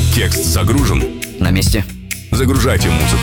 Текст загружен. На месте. Загружайте музыку.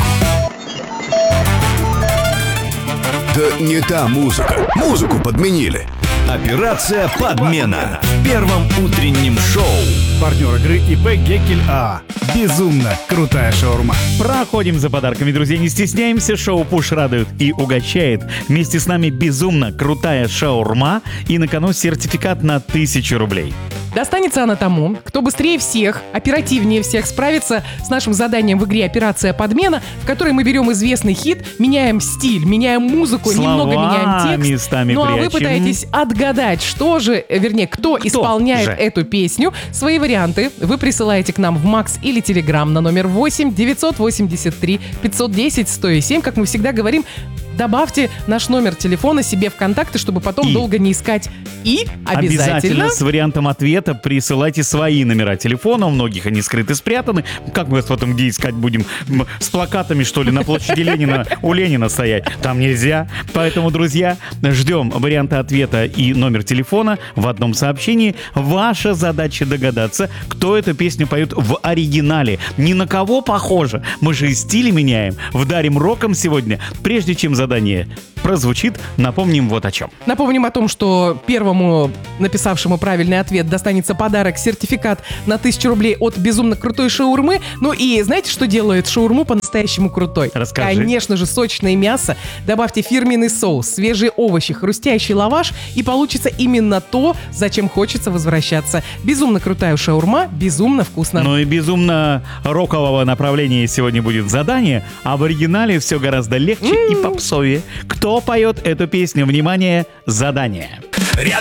Да не та музыка. Музыку подменили. Операция «Подмена» в первом утреннем шоу. Партнер игры ИП Геккель АА. Безумно крутая шаурма. Проходим за подарками, друзья, не стесняемся. Шоу «Пуш» радует и угощает. Вместе с нами безумно крутая шаурма. И на кону сертификат на 1000 рублей. Достанется она тому, кто быстрее всех, оперативнее всех справится с нашим заданием в игре «Операция Подмена», в которой мы берем известный хит, меняем стиль, меняем музыку, немного меняем текст. Местами ну а прячем. вы пытаетесь отгадать, кто исполняет эту песню. Свои варианты вы присылаете к нам в Макс или Телеграм на номер 8 983 510 107. Как мы всегда говорим, добавьте наш номер телефона себе в контакты, чтобы потом долго не искать. И обязательно с вариантом ответа присылайте свои номера телефона. У многих они скрыты, спрятаны. Как мы вас потом где искать будем? С плакатами, что ли, на площади Ленина? У Ленина стоять? Там нельзя. Поэтому, друзья, ждем варианта ответа и номер телефона в одном сообщении. Ваша задача догадаться, кто эту песню поет в оригинале. Ни на кого похоже. Мы же и стили меняем. Вдарим роком сегодня. Прежде чем задание прозвучит, напомним вот о чем. Напомним о том, что первому написавшему правильный ответ достанется подарок, сертификат на 1000 рублей от безумно крутой шаурмы. Ну и знаете, что делает шаурму по-настоящему крутой? Расскажи. Конечно же, сочное мясо. Добавьте фирменный соус, свежие овощи, хрустящий лаваш, и получится именно то, зачем хочется возвращаться. Безумно крутая шаурма, безумно вкусно. Ну и безумно рокового направления сегодня будет задание, а в оригинале все гораздо легче и попсовее. Кто поет эту песню? Внимание, задание.